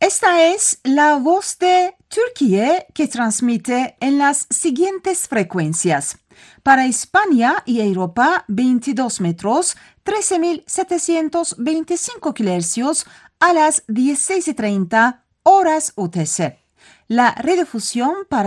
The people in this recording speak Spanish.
Esta es la voz de Turquía que transmite en las siguientes frecuencias. Para España y Europa, 22 metros, 13.725 kHz a las 16:30 horas UTC. La redifusión para